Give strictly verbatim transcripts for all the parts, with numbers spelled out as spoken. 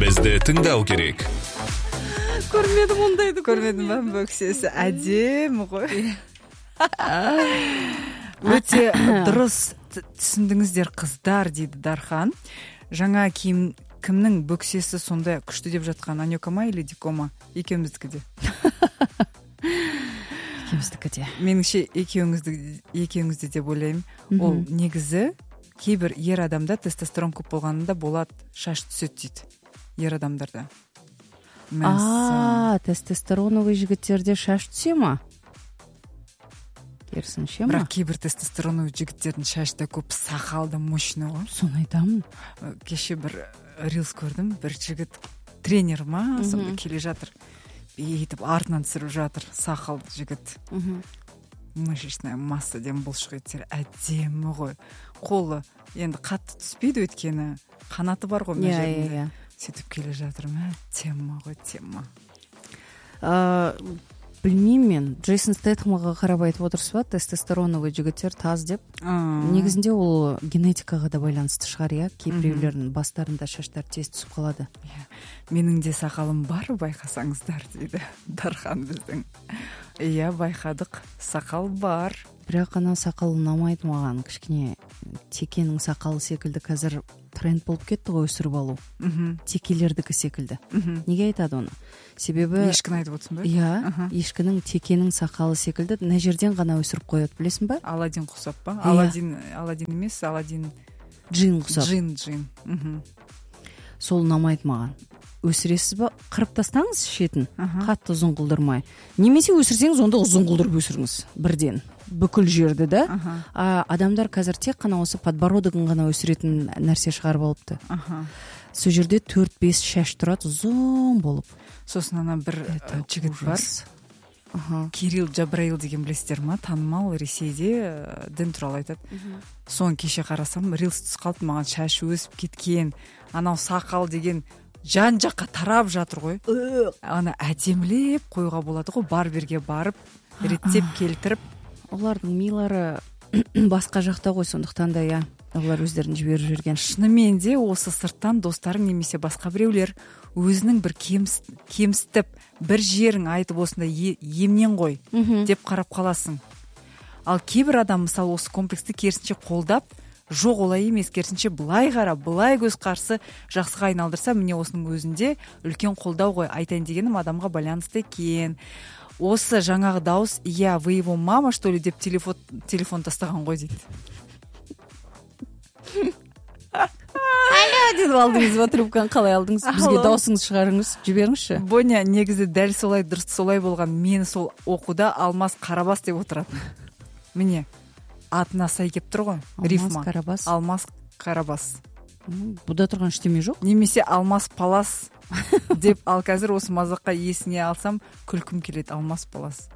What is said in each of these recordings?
Бізді тыңдау керек. Көрмедім ондайды. Көрмедім ба? Бөксесі әдемі ғой. Өте дұрыс түсіндіңіздер қыздар, дейді Дархан. Жаңа киім кімнің бөксесі сондай күшті деп жатқан, Анёка ма или Дикома? Екеуміздікі де. Екеуміздікі де. Меніңше екеуіңізді деп ойлаймын. Ол негізі кейбір ер адамда тестостерон көп болғанында болады, шаш түседі дейді. Ер адамдарда. А, тестостероновый жігіттерде шаш түсе ма? Керісінше ма? Бірақ кейбір тестостероновый жігіттердің шашта көп, сақалды, мощный ғой. Соны айтамын. Кеше бір рилс көрдім, бір жігіт тренер ма, сонда келе жатыр. Бейтіп артынан түсіріп жатыр, сақалды жігіт. Мышечная масса дем бұлшық еттер әдемі ғой. Қолы енді қатты түспейді, өткені қанаты бар ғой мына жерінде. Сөйтіп келе жатырмын, тема ғой, тема. Білмеймін мен, Джейсон Стэтхэмға қарап айтып отырсыз ба, тестостероновый жігіттер таз деп. Негізінде ол генетикаға да байланысты шығар, иә, кейбіреулердің бастарында шаштар тез түсіп қалады. Менің де сақалым бар, байқасаңыздар, дейді Дархан біздің. Иә, байқадық, сақал бар. Бірақ ана сақал ұнамайды маған, кішкене текенің сақалы секілді қазір тренд болып кетті ғой, өсіріп алу. Текелердікі секілді. Неге айтады оны? Себебі ешкіні айтып отырсың ба? Иә, ешкінің текенің сақалы секілді мына жерден ғана өсіріп қояды, білесің ба? Аладдин құсап па? Аладдин, Аладдин емес, Аладдин джин құсап. Джин, джин. Сол ұнамайды маған. Өсіресіз ба? Қырып тастаңыз шетін, қатты ұзын қылдырмай. Немесе өсірсеңіз, онда ұзын қылдырып өсіріңіз бірден. Бүкіл жерді да. Адамдар қазір тек қана осы подбородогын ғана өсіретін нәрсе шығарып алыпты. Сол жерде төрт бес шаш тұрады, ұзын болып. Сосын ана бір жігіт бар. Кирилл Джабраил деген білесіздер ма? Танымал, Ресейде дін туралы айтады. Соны кеше қарасам, рилс түсіп қалды, маған шашы өсіп кеткен. Анау сақал деген жан жаққа тарап жатыр ғой. Ана әдемілеп қоюға болады ғой, барберге барып, реттеп келтіріп. Олардың милары басқа жақта ғой, сондықтан да я, олар өздерін жіберіп жүрген. Шынымен де осы сырттан достарың немесе басқа біреулер өзінің бір кемсітіп, бір жерің айтып осында емнен ғой деп қарап қаласың. Ал кейбір адам мысалы осы комплексті керісінше қолдап, жоқ олай емес, керісінше былай қара, былай көз қарсы жақсыға айналдырса, міне осының өзінде үлкен қолдау ғой. Айтайын дегенім адамға байланысты екен. Осы жаңағы дауыс, я, вы его мама, что ли, деп телефон, телефон тастаған ғой дейді. Алло, деді алдыңыз ба, трубканы қалай алдыңыз? Бізге даусыңыз шығарыңыз, жіберіңізші. Боня, негізі дәл солай, дұрыс солай болған. Мені сол оқуда Алмас Қарабас деп отыратын. Міне, атына сай кеп тұр ғой, рифма. Алмас Қарабас. Алмас Қарабас. Бұда тұрған ештеме жоқ? Немесе Алмас Палас деп, ал қазір осы мазаққа есіне алсам, күлкім келеді. Алмас Палас.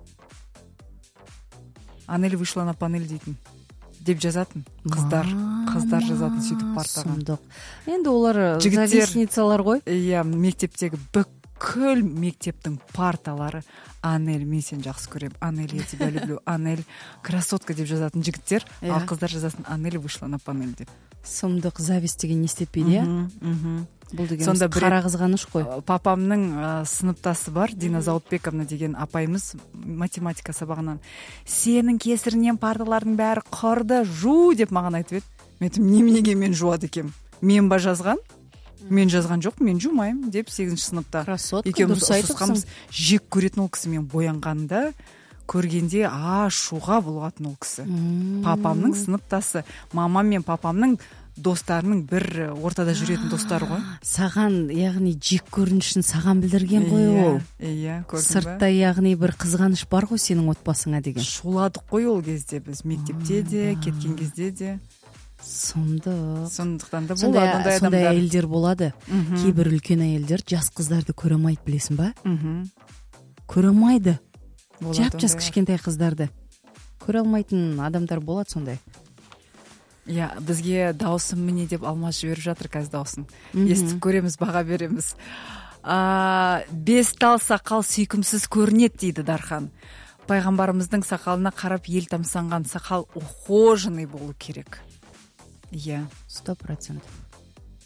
Анель вышла на панель дейтін. Деп жазатын. Қыздар, қыздар жазатын сөйтіп партаға. Енді олар завистницалар ғой. Иә, мектептегі бүкіл мектептің парталары. Анель, мен сені жақсы көрем. Анель, я тебя люблю. Анель, красотка деп жазатын жігіттер, ал қыздар жазатын Анель вышла на панель деп. Сұмдық зависть деген не істеппейді, иә? Бұл деген қара қызғаныш қой. Папамның сыныптасы бар, Дина Заутбековна деген апайымыз, математика сабағынан. Сенің кесірінен парталардың бәрі құрды, жу деп маған айтып еді. Мен неменеге мен жуады екем? Мен ба жазған? Мен жазған жоқ, мен жумаймын деп сегізінші сыныпта. Красотка, екеуміз ұсысқанбыз. Жек көретін ол кісі, мен боянғанда көргенде ашуға болатын ол кісі. Папамның сыныптасы, мамам мен папамның достарының бір ортада жүретін достары ғой. Саған, яғни жек көрінішін саған білдірген ғой ол. Иә, көрдің бе? Сыртта яғни бір қызғаныш бар ғой сенің отбасыңа деген. Шуладық қой ол кезде біз, мектепте де, кеткен кезде де. Сұмдық. Сондықтан да болады ондай адамдар. Сондай әйелдер болады. Кейбір үлкен әйелдер жас қыздарды көре алмайды, білесің ба? Көре алмайды. Жап-жас кішкентай қыздарды көре алмайтын адамдар болады сондай. Иә, бізге дауысым міне деп Алмас жіберіп жатыр қазір дауысын. Естіп көреміз, баға береміз. Бес тал сақал сүйкімсіз көрінеді дейді Дархан. Пайғамбарымыздың сақалына қарап ел тамсанған сақал ухоженный болу керек. Иә, сто процентов.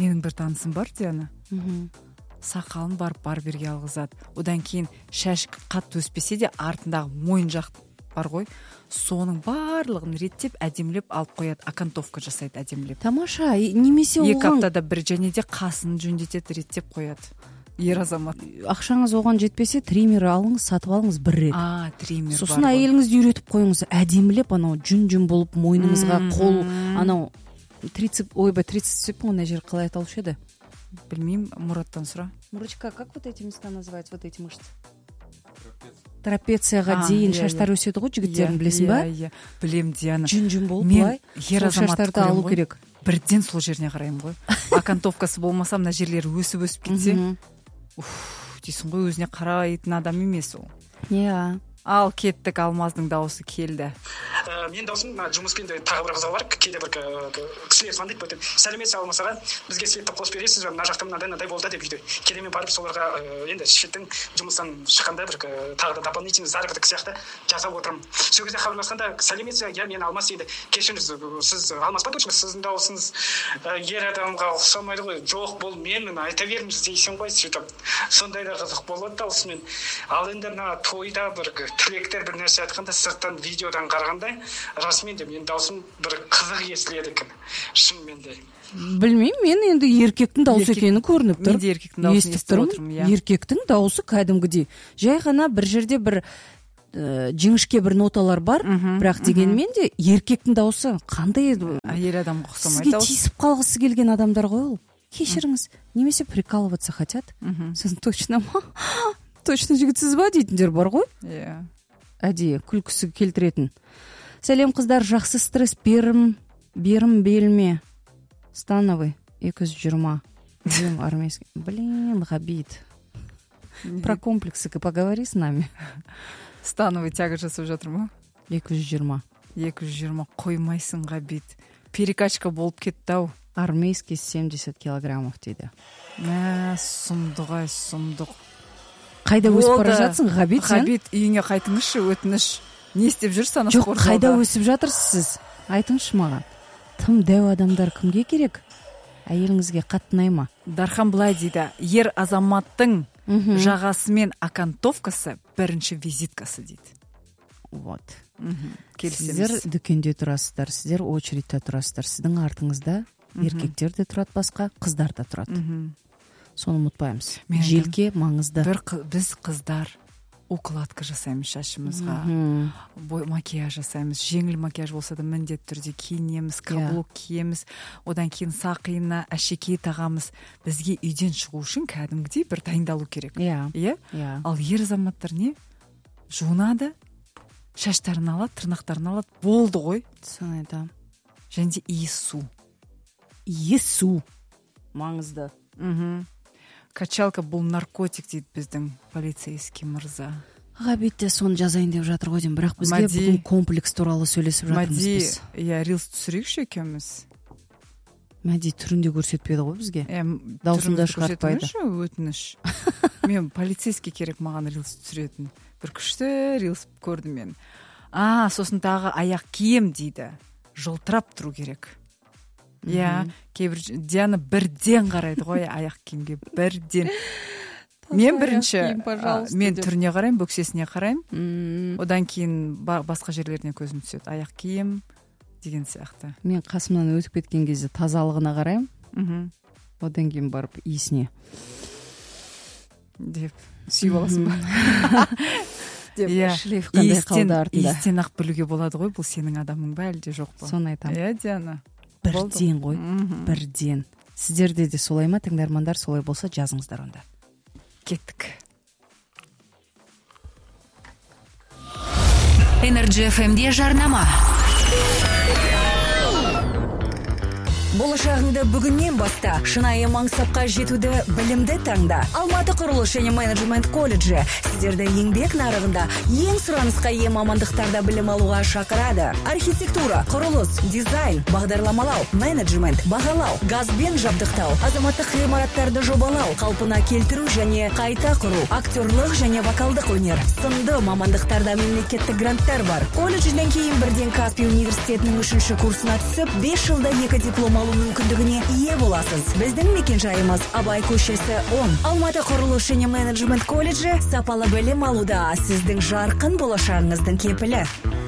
менің бір танысым бар Диана. Сақалын барып барберге алғызады. Одан кейін шаш қатты өспесе де артындағы мойын жақ бар ғой, соның барлығын реттеп әдемілеп алып қояды, окантовка жасайды әдемілеп. Тамаша. Немесе екі оған аптада бір, және де қасын жөндетеді, реттеп қояды. Ер азамат. Ақшаңыз оған жетпесе, триммер алыңыз, сатып алыңыз бір рет. А, триммер бар. Сосын әйеліңізді үйретіп қойыңыз, әдемілеп анау жүн-жүн болып мойныңызға қол, анау трицеп, ойбай, трицеп ондай жер қалай аталушы еді? Білмеймін, Мұраттан сұра. Мурочка, как вот эти места называются, вот эти мышцы? Трапецияға дейін шаштар өседі ғой, жігіттердің, білесің ба? Иә, білем, Диана. Жүн-жүн болып былай. Ер азаматты алу керек. Бірден сол жеріне қараймын ғой. Окантовкасы болмаса, мына жерлері өсіп-өсіп кетсе, уф, дейсің ғой, өзіне қарайтын адам емес ол. Иә. Ал кеттік, Алмаздың дауысы келді. Мен даусым жұмыспен де тағы бір қызығы бар. Кейде бір кісілер звондайды, бөтен сәлеметсіз Алмасаға, бізге светті қосып бересіз бе, мына жақта мынадай мынадай болды деп үйде. Кейде мен барып соларға енді шеттің жұмыстан шыққанда бір тағы да дополнительный заработок сияқты жасап отырмын. Сол кезде хабарласқанда сәлеметсіз, иә мен Алмас дейді. Кешіріңіз, сіз Алмас па точно, сіздің дауысыңыз ер адамға ұқсамайды ғой. Жоқ, бұл менмін, айта беріңіз дейсің ғой, сөйтіп. Сондай да қызық болады даусымен. Ал енді мына тойда бір тілектер бір нәрсе айтқанда, сырттан видеодан қарағанда расымен де мен даусым бір қызық естіледі екен, шынымен де. Білмеймін, мен енді еркектің дауысы екені көрініп тұр. Мен де еркектің дауысын естіп отырмын. Еркектің дауысы кәдімгідей. Жай ғана бір жерде бір жіңішке бір ноталар бар, бірақ дегенмен де еркектің дауысы қандай еді? Әйел адамға ұқсамайды дауыс. Сізге тиісіп қалғысы келген адамдар ғой ол. Кешіріңіз, немесе прикалываться хотят. Сіз точно ма? Точно жігітсіз ба дейтіндер бар ғой? Иә. Әдейі күлкісі келтіретін. Сәлем қыздар, жақсы стресс берім, берім белме. Становый, екі жүз жиырма. Блин, армейский. Блин, Ғабит. Про комплексы поговори с нами. Становый тяга жасап жатыр ма? екі жүз жиырма. екі жүз жиырма қоймайсың, Ғабит. Перекачка болып кетті-ау. Армейский семьдесят килограммов дейді. Мә, сұмдық-ай, сұмдық. Қайда өсіп бара жатсың, Ғабит, сен? Ғабит, үйіңе қайтыңызшы, өтініш. Не істеп жүрсің ана спорт залда? Жоқ, қайда өсіп жатырсыз сіз? Айтыңызшы маған. Тым дәу адамдар кімге керек? Әйеліңізге қатты ұнай ма? Дархан былай дейді, ер азаматтың жағасы мен окантовкасы бірінші визиткасы дейді. Вот. Сіздер дүкенде тұрасыздар, сіздер очередьте тұрасыздар. Сіздің артыңызда еркектер де тұрады басқа, қыздар да тұрады. Соны ұмытпаймыз. Желке маңызды. Бір біз қыздар укладка жасаймыз шашымызға, бой макияж жасаймыз, жеңіл макияж болса да міндетті түрде киінеміз, каблук киеміз, одан кейін сақина, әшекей тағамыз. Бізге үйден шығу үшін кәдімгідей бір дайындалу керек. Иә? Ал ер азаматтар не? Жуынады, шаштарын алады, тырнақтарын алады, болды ғой. Соны айтамын. Және де иіссу. Иіссу маңызды. Качалка бұл наркотик дейді біздің полицейский мырза. Ғабит те соны жазайын деп жатыр ғой деймін, бірақ бізге бүгін комплекс туралы сөйлесіп жатырмыз біз. Мәди, иә, рилс түсірейікші екеуміз. Мәди түрінде көрсетпеді ғой бізге. Даусында шығартпайды. Өтініш. Мен полицейский керек маған рилс түсіретін. Бір күшті рилс көрдім мен. А, сосын тағы аяқ кием дейді. Жылтырап тұру керек. Иә, кейбір Диана бірден қарайды ғой аяқ киімге, бірден. Мен бірінші, мен түріне қараймын, бөксесіне қараймын. Одан кейін басқа жерлеріне көзім түседі. Аяқ киім деген сияқты. Мен қасымнан өтіп кеткен кезде тазалығына қараймын. Одан кейін барып иісіне. Деп, сүйіп аласың ба? Шлейф қандай қалды артында. Иістен ақ білуге болады ғой, бұл сенің адамың ба, әлде жоқ па? Соны айтамын. Иә, Диана. Бірден ғой, бірден. Сіздерде де солай ма, тыңдармандар, солай болса жазыңыздар онда. Кеттік. Energy эф эмде жарнама. Болашағыңды бүгіннен баста, шынайы маңсапқа жетуді білімді таңда. Алматы құрылыс және менеджмент колледжі сіздерді еңбек нарығында ең сұранысқа ие мамандықтарда білім алуға шақырады. Архитектура, құрылыс, дизайн, бағдарламалау, менеджмент, бағалау, газбен жабдықтау, азаматтық ғимараттарды жобалау, қалпына келтіру және қайта құру, актерлық және вокалдық өнер, сынды мамандықтарда мемлекеттік гранттар бар. Колледжден кейін бірден Каспий университетінің үшінші курсына түсіп, бес жылда екі диплом алу мүмкіндігіне ие боласыз. Біздің мекенжайымыз Абай көшесі он. Алматы құрылыс және менеджмент колледжі сапалы білім алуда сіздің жарқын болашағыңыздың кепілі.